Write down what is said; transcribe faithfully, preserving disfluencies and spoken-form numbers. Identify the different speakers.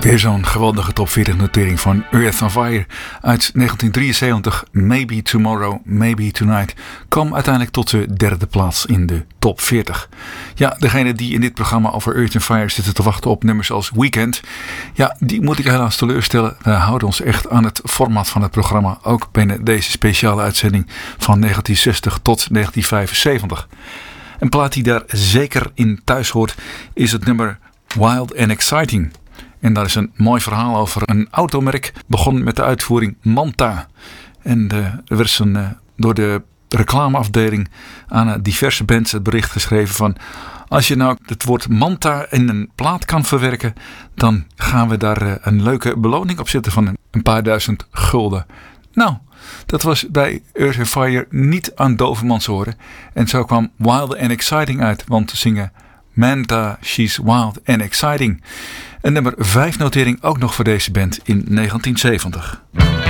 Speaker 1: Weer zo'n geweldige top veertig notering van Earth on Fire uit negentien drieënzeventig. Maybe Tomorrow, Maybe Tonight kwam uiteindelijk tot de derde plaats in de top veertig. Ja, degene die in dit programma over Earth on Fire zitten te wachten op nummers als Weekend, ja, die moet ik helaas teleurstellen. We houden ons echt aan het format van het programma, ook binnen deze speciale uitzending van negentien zestig tot negentien vijfenzeventig. Een plaat die daar zeker in thuis hoort is het nummer Wild and Exciting. En daar is een mooi verhaal over een automerk. Begon met de uitvoering Manta. En uh, er werd een, uh, door de reclameafdeling aan uh, diverse bands het bericht geschreven van: als je nou het woord Manta in een plaat kan verwerken, dan gaan we daar uh, een leuke beloning op zetten van een, een paar duizend gulden. Nou, dat was bij Earth on Fire niet aan dovermans horen. En zo kwam Wild and Exciting uit, want te zingen Manta, She's Wild and Exciting. Een nummer vijf notering ook nog voor deze band in negentien zeventig.